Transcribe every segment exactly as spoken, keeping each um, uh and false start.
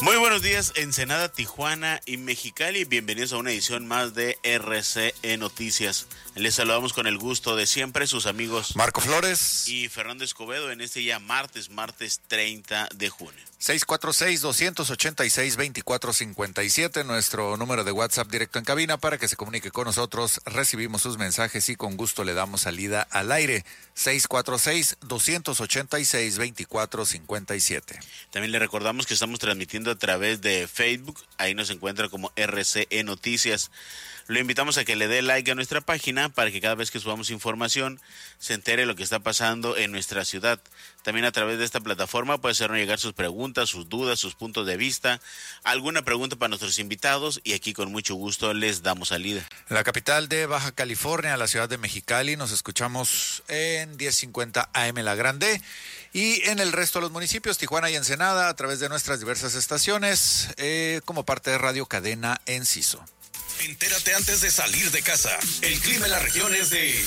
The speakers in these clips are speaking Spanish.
Muy buenos días, Ensenada, Tijuana y Mexicali. Bienvenidos a una edición más de R C E Noticias. Les saludamos con el gusto de siempre, sus amigos Marco Flores y Fernando Escobedo en este ya martes, martes treinta de junio. seis cuatro seis, dos ocho seis, dos cuatro cinco siete, nuestro número de WhatsApp directo en cabina para que se comunique con nosotros. Recibimos sus mensajes y con gusto le damos salida al aire. seis cuatro seis, dos ocho seis, dos cuatro cinco siete. También le recordamos que estamos transmitiendo a través de Facebook. Ahí nos encuentra como R C E Noticias. Lo invitamos a que le dé like a nuestra página para que cada vez que subamos información se entere lo que está pasando en nuestra ciudad. También a través de esta plataforma puede hacernos llegar sus preguntas, sus dudas, sus puntos de vista, alguna pregunta para nuestros invitados y aquí con mucho gusto les damos salida. En la capital de Baja California, la ciudad de Mexicali, nos escuchamos en diez cincuenta A M La Grande y en el resto de los municipios, Tijuana y Ensenada, a través de nuestras diversas estaciones, eh, como parte de Radio Cadena Enciso. Entérate antes de salir de casa. El clima en la región es de...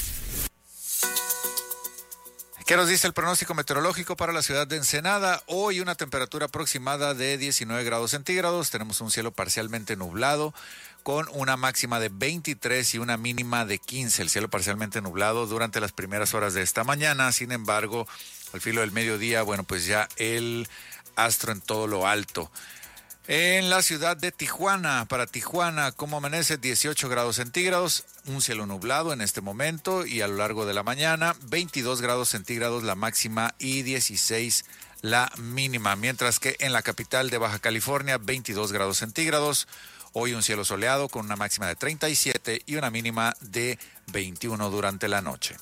¿Qué nos dice el pronóstico meteorológico para la ciudad de Ensenada? Hoy una temperatura aproximada de diecinueve grados centígrados. Tenemos un cielo parcialmente nublado con una máxima de veintitrés y una mínima de quince. El cielo parcialmente nublado durante las primeras horas de esta mañana. Sin embargo, al filo del mediodía, bueno, pues ya el astro en todo lo alto. En la ciudad de Tijuana, para Tijuana, ¿cómo amanece? dieciocho grados centígrados, un cielo nublado en este momento y a lo largo de la mañana, veintidós grados centígrados la máxima y dieciséis la mínima. Mientras que en la capital de Baja California, veintidós grados centígrados, hoy un cielo soleado con una máxima de treinta y siete y una mínima de veintiuno durante la noche.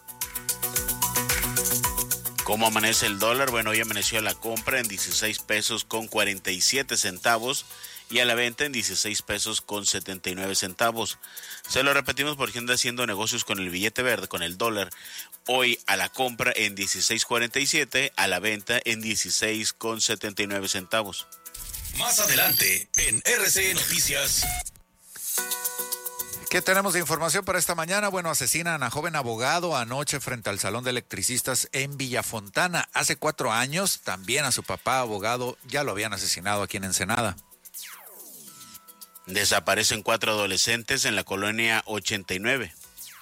¿Cómo amanece el dólar? Bueno, hoy amaneció a la compra en dieciséis pesos con cuarenta y siete centavos y a la venta en dieciséis pesos con setenta y nueve centavos. Se lo repetimos porque anda haciendo negocios con el billete verde, con el dólar. Hoy a la compra en dieciséis cuarenta y siete, a la venta en dieciséis con setenta y nueve centavos. Más adelante en R C E Noticias. ¿Qué tenemos de información para esta mañana? Bueno, asesinan a joven abogado anoche frente al Salón de Electricistas en Villafontana. Hace cuatro años, también a su papá abogado ya lo habían asesinado aquí en Ensenada. Desaparecen cuatro adolescentes en la colonia ochenta y nueve.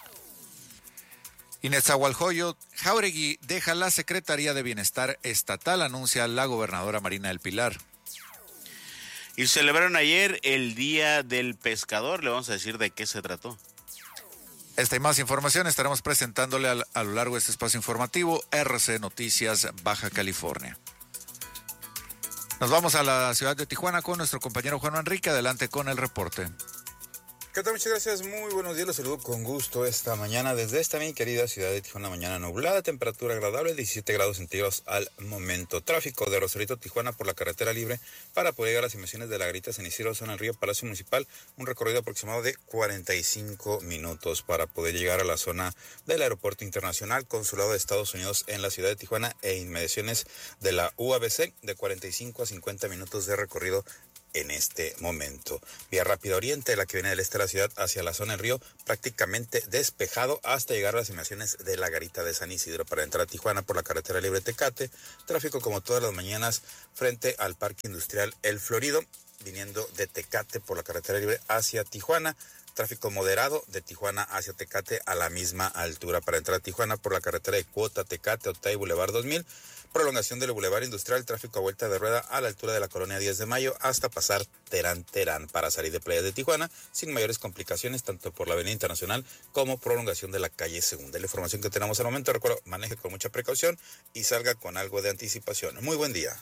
Y Nezahualcóyotl, Jáuregui deja la Secretaría de Bienestar Estatal, anuncia la gobernadora Marina del Pilar. Y celebraron ayer el Día del Pescador. Le vamos a decir de qué se trató. Esta y más información estaremos presentándole a, a lo largo de este espacio informativo R C Noticias Baja California. Nos vamos a la ciudad de Tijuana con nuestro compañero Juan Manrique. Adelante con el reporte. ¿Qué tal? Muchas gracias, muy buenos días, los saludo con gusto esta mañana desde esta mi querida ciudad de Tijuana, mañana nublada, temperatura agradable, diecisiete grados centígrados al momento. Tráfico de Rosarito, Tijuana por la carretera libre para poder llegar a las inmediaciones de la Garita San Isidro, zona del Río Palacio Municipal, un recorrido aproximado de cuarenta y cinco minutos para poder llegar a la zona del Aeropuerto Internacional Consulado de Estados Unidos en la ciudad de Tijuana e inmediaciones de la U A B C de cuarenta y cinco a cincuenta minutos de recorrido en este momento. Vía rápida oriente, la que viene del este de la ciudad hacia la zona del río, prácticamente despejado hasta llegar a las inmediaciones de la Garita de San Isidro para entrar a Tijuana por la carretera libre Tecate. Tráfico como todas las mañanas frente al Parque Industrial El Florido, viniendo de Tecate por la carretera libre hacia Tijuana. Tráfico moderado de Tijuana hacia Tecate a la misma altura para entrar a Tijuana por la carretera de Cuota, Tecate, Otay, Boulevard dos mil. Prolongación del Boulevard Industrial, tráfico a vuelta de rueda a la altura de la colonia diez de mayo hasta pasar Terán Terán para salir de Playa de Tijuana sin mayores complicaciones tanto por la avenida Internacional como prolongación de la calle Segunda. La información que tenemos al momento, recuerdo, maneje con mucha precaución y salga con algo de anticipación. Muy buen día.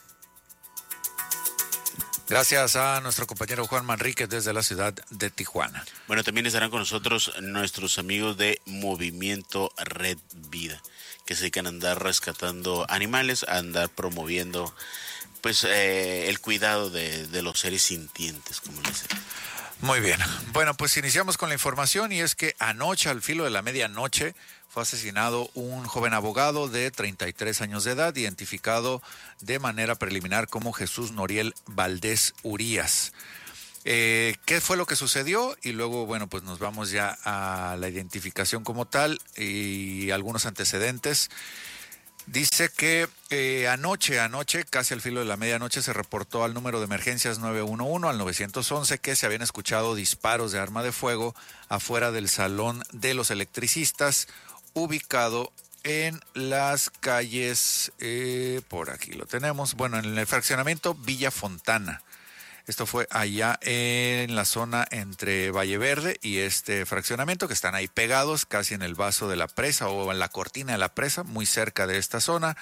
Gracias a nuestro compañero Juan Manríquez desde la ciudad de Tijuana. Bueno, también estarán con nosotros nuestros amigos de Movimiento Red Vida, que se dedican a andar rescatando animales, a andar promoviendo pues eh, el cuidado de, de los seres sintientes, como les decía. Muy bien. Bueno, pues iniciamos con la información y es que anoche, al filo de la medianoche, fue asesinado un joven abogado de treinta y tres años de edad, identificado de manera preliminar como Jesús Noriel Valdés Urías. Eh, ¿Qué fue lo que sucedió? Y luego, bueno, pues nos vamos ya a la identificación como tal y algunos antecedentes. Dice que eh, anoche, anoche, casi al filo de la medianoche, se reportó al número de emergencias nueve uno uno, al nueve once, que se habían escuchado disparos de arma de fuego afuera del Salón de los Electricistas, ubicado en las calles, eh, por aquí lo tenemos, bueno, en el fraccionamiento Villa Fontana. Esto fue allá en la zona entre Valle Verde y este fraccionamiento, que están ahí pegados, casi en el vaso de la presa o en la cortina de la presa, muy cerca de esta zona.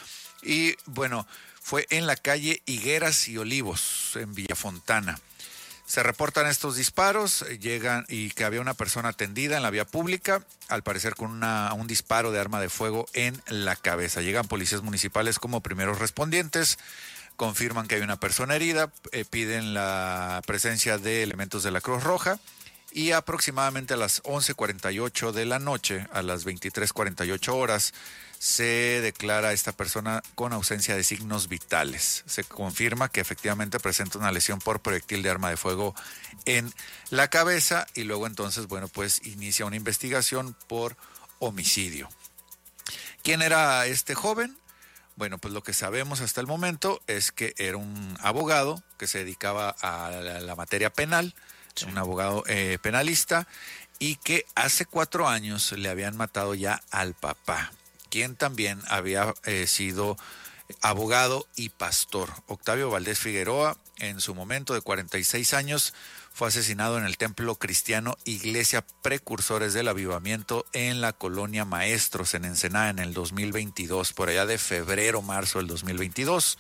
Y bueno, fue en la calle Higueras y Olivos, en Villafontana. Se reportan estos disparos, llegan y que había una persona tendida en la vía pública, al parecer con una, un disparo de arma de fuego en la cabeza. Llegan policías municipales como primeros respondientes, confirman que hay una persona herida, eh, piden la presencia de elementos de la Cruz Roja y aproximadamente a las once cuarenta y ocho de la noche, a las veintitrés cuarenta y ocho horas, se declara a esta persona con ausencia de signos vitales. Se confirma que efectivamente presenta una lesión por proyectil de arma de fuego en la cabeza y luego entonces, bueno, pues inicia una investigación por homicidio. ¿Quién era este joven? Bueno, pues lo que sabemos hasta el momento es que era un abogado que se dedicaba a la, la materia penal, sí. un abogado eh, penalista, y que hace cuatro años le habían matado ya al papá, quien también había eh, sido abogado y pastor. Octavio Valdés Figueroa, en su momento de cuarenta y seis años, fue asesinado en el templo cristiano Iglesia Precursores del Avivamiento en la colonia Maestros, en Ensenada, en el dos mil veintidós, por allá de febrero, marzo del dos mil veintidós.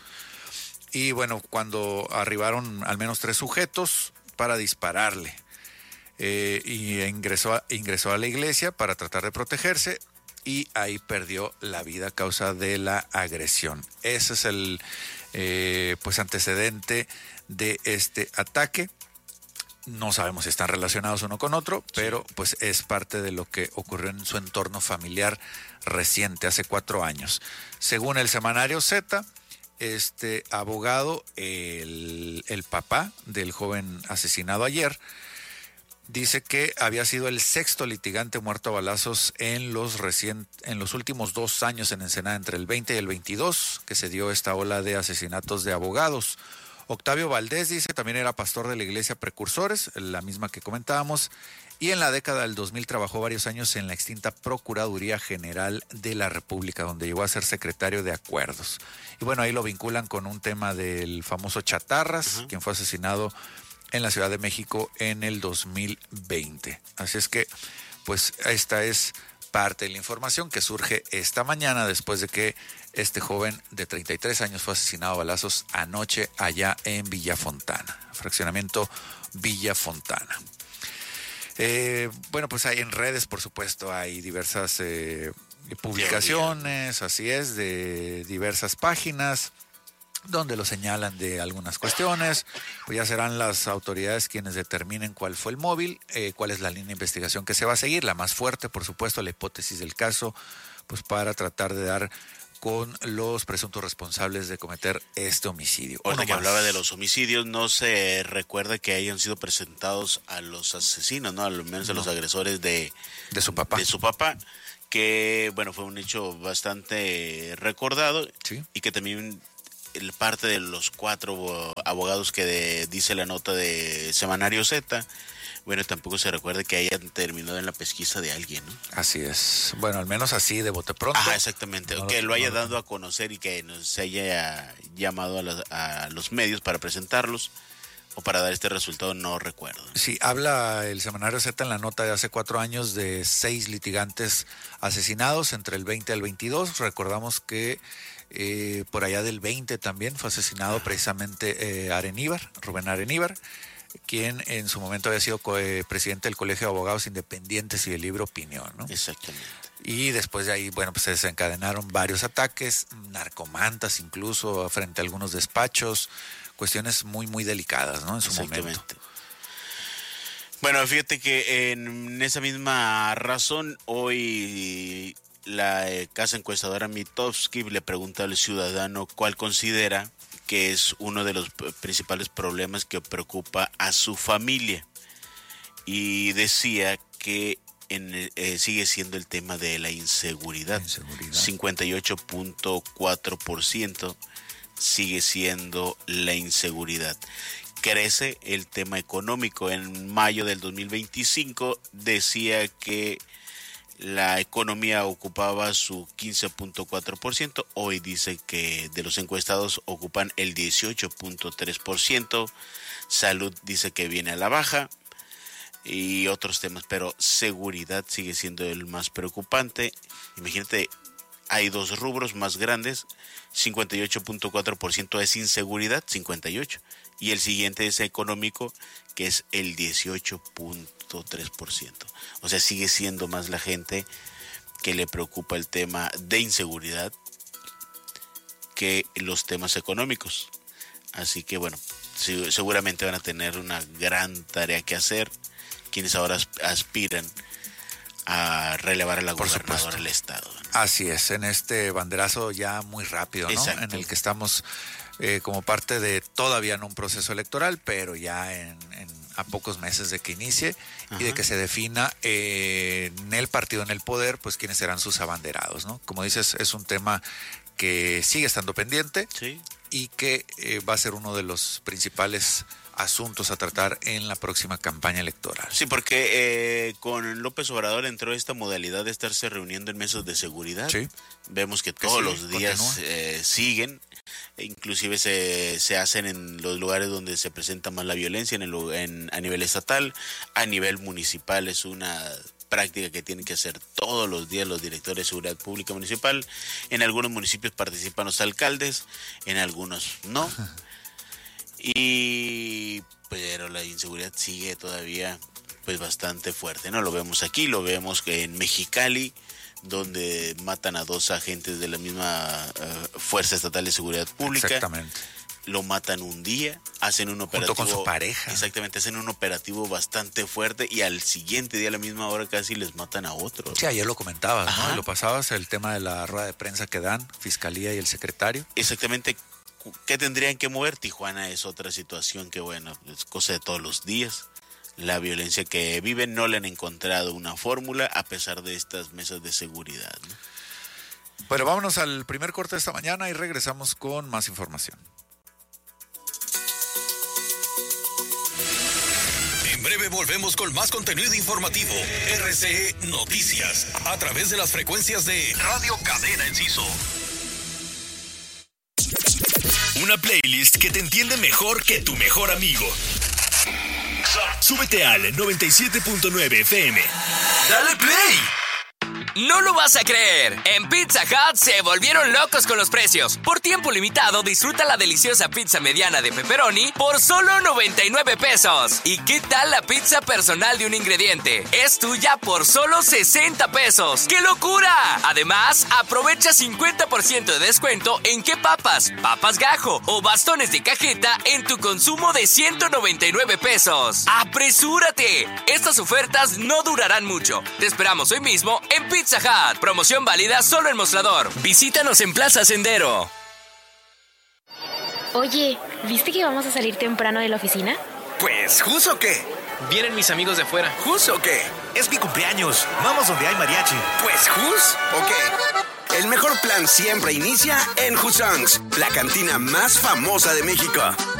Y bueno, cuando arribaron al menos tres sujetos para dispararle, eh, y ingresó a, ingresó a la iglesia para tratar de protegerse, y ahí perdió la vida a causa de la agresión. Ese es el eh, pues antecedente de este ataque. No sabemos si están relacionados uno con otro, pero pues es parte de lo que ocurrió en su entorno familiar reciente, hace cuatro años. Según el semanario Z, este abogado, el, el papá del joven asesinado ayer, dice que había sido el sexto litigante muerto a balazos en los, recien, en los últimos dos años en Ensenada, entre el veinte y el veintidós, que se dio esta ola de asesinatos de abogados. Octavio Valdés, dice, también era pastor de la Iglesia Precursores, la misma que comentábamos, y en la década del dos mil trabajó varios años en la extinta Procuraduría General de la República, donde llegó a ser secretario de Acuerdos. Y bueno, ahí lo vinculan con un tema del famoso Chatarras, uh-huh. quien fue asesinado en la Ciudad de México en el dos mil veinte. Así es que, pues, esta es parte de la información que surge esta mañana después de que este joven de treinta y tres años fue asesinado a balazos anoche allá en Villa Fontana, fraccionamiento Villa Fontana. Eh, bueno, pues hay en redes, por supuesto, hay diversas eh, publicaciones, así es, de diversas páginas donde lo señalan de algunas cuestiones. Pues ya serán las autoridades quienes determinen cuál fue el móvil, eh, cuál es la línea de investigación que se va a seguir, la más fuerte, por supuesto, la hipótesis del caso, pues para tratar de dar con los presuntos responsables de cometer este homicidio. Ahora que hablaba de los homicidios, no se recuerda que hayan sido presentados a los asesinos, ¿no? Al menos no. a los agresores de, de su papá. De su papá, que, bueno, fue un hecho bastante recordado, ¿sí? Y que también el parte de los cuatro abogados que de, dice la nota de Semanario Z, bueno, tampoco se recuerda que hayan terminado en la pesquisa de alguien, ¿no? Así es. Bueno, al menos así de bote pronto. Ah, exactamente. No, que lo haya no, dado a conocer y que nos se haya llamado a los, a los medios para presentarlos o para dar este resultado, no recuerdo. Sí, habla el Semanario Z en la nota de hace cuatro años de seis litigantes asesinados entre el veinte al veintidós. Recordamos que eh, por allá del veinte también fue asesinado precisamente eh, Areníbar, Rubén Areníbar, quien en su momento había sido eh, presidente del Colegio de Abogados Independientes y del Libre Opinión, ¿no? Exactamente. Y después de ahí, bueno, pues se desencadenaron varios ataques, narcomantas incluso, frente a algunos despachos, cuestiones muy, muy delicadas, ¿no? En su momento. Bueno, fíjate que en esa misma razón, hoy la casa encuestadora Mitofsky le pregunta al ciudadano cuál considera que es uno de los principales problemas que preocupa a su familia. Y decía que en, eh, sigue siendo el tema de la inseguridad. Inseguridad. cincuenta y ocho punto cuatro por ciento sigue siendo la inseguridad. Crece el tema económico. En mayo del dos mil veinticinco decía que la economía ocupaba su quince punto cuatro por ciento. Hoy dice que de los encuestados ocupan el dieciocho punto tres por ciento. Salud dice que viene a la baja y otros temas, pero seguridad sigue siendo el más preocupante. Imagínate, hay dos rubros más grandes. cincuenta y ocho punto cuatro por ciento es inseguridad, cincuenta y ocho por ciento. Y el siguiente es económico, que es el dieciocho punto tres por ciento. O sea, sigue siendo más la gente que le preocupa el tema de inseguridad que los temas económicos. Así que bueno, seguramente van a tener una gran tarea que hacer quienes ahora aspiran a relevar a la gobernadora del estado. Así es, en este banderazo ya muy rápido, ¿no? Exacto. En el que estamos eh, como parte de todavía no un proceso electoral, pero ya en, en a pocos meses de que inicie. Ajá. Y de que se defina eh, en el partido en el poder, pues quiénes serán sus abanderados, ¿no? Como dices, es un tema que sigue estando pendiente. Sí. Y que eh, va a ser uno de los principales asuntos a tratar en la próxima campaña electoral. Sí, porque eh, con López Obrador entró esta modalidad de estarse reuniendo en mesas de seguridad. Sí. Vemos que todos que sí, los días eh, siguen, inclusive se, se hacen en los lugares donde se presenta más la violencia, en el, en, a nivel estatal, a nivel municipal es una práctica que tienen que hacer todos los días los directores de seguridad pública municipal. En algunos municipios participan los alcaldes, en algunos no. Y pero la inseguridad sigue todavía pues bastante fuerte, ¿no? Lo vemos aquí, lo vemos en Mexicali, donde matan a dos agentes de la misma uh, Fuerza Estatal de Seguridad Pública. Exactamente. Lo matan un día, hacen un operativo. Junto con su pareja. Exactamente, hacen un operativo bastante fuerte y al siguiente día, a la misma hora, casi les matan a otros. Sí, ayer lo comentabas, Ajá. ¿no? Lo pasabas, el tema de la rueda de prensa que dan, Fiscalía y el secretario. Exactamente. ¿Qué tendrían que mover? Tijuana es otra situación que, bueno, es cosa de todos los días. La violencia que viven, no le han encontrado una fórmula a pesar de estas mesas de seguridad, ¿no? Pero vámonos al primer corte de esta mañana y regresamos con más información. En breve volvemos con más contenido informativo. R C E Noticias, a través de las frecuencias de Radio Cadena Enciso. Una playlist que te entiende mejor que tu mejor amigo. Súbete al noventa y siete punto nueve F M. ¡Dale play! No lo vas a creer. En Pizza Hut se volvieron locos con los precios. Por tiempo limitado, disfruta la deliciosa pizza mediana de pepperoni por solo noventa y nueve pesos. ¿Y qué tal la pizza personal de un ingrediente? Es tuya por solo sesenta pesos. ¡Qué locura! Además, aprovecha cincuenta por ciento de descuento en qué papas, papas gajo o bastones de cajeta en tu consumo de ciento noventa y nueve pesos. ¡Apresúrate! Estas ofertas no durarán mucho. Te esperamos hoy mismo en Pizza Pizza Hut. Promoción válida solo en Mostrador. Visítanos en Plaza Sendero. Oye, ¿viste que vamos a salir temprano de la oficina? Pues, ¿jus o qué? Vienen mis amigos de afuera. ¿Jus o qué? Es mi cumpleaños. Vamos donde hay mariachi. Pues, ¿jus o qué? El mejor plan siempre inicia en Jusongs, la cantina más famosa de México.